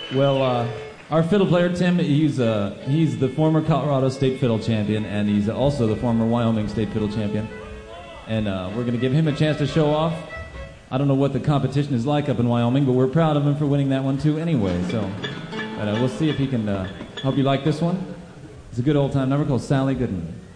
Well, our fiddle player, Tim, he's the former Colorado State Fiddle Champion, and he's also the former Wyoming State Fiddle Champion. And we're going to give him a chance to show off. I don't know what the competition is like up in Wyoming, but we're proud of him for winning that one, too, anyway. So we'll see if he can help you like this one. It's a good old-time number called Sally Goodman.